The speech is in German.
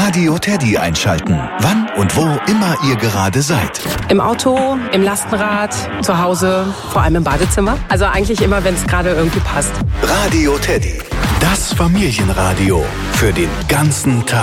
Radio Teddy einschalten. Wann und wo immer ihr gerade seid. Im Auto, im Lastenrad, zu Hause, vor allem im Badezimmer. Also eigentlich immer, wenn es gerade irgendwie passt. Radio Teddy. Das Familienradio für den ganzen Tag.